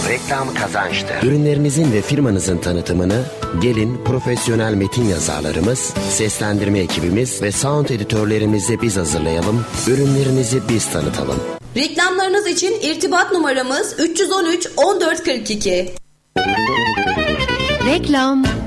reklam kazançtır. Ürünlerinizin ve firmanızın tanıtımını gelin profesyonel metin yazarlarımız, seslendirme ekibimiz ve sound editörlerimizi biz hazırlayalım. Ürünlerinizi biz tanıtalım. Reklamlarınız için irtibat numaramız 313 1442. Reklam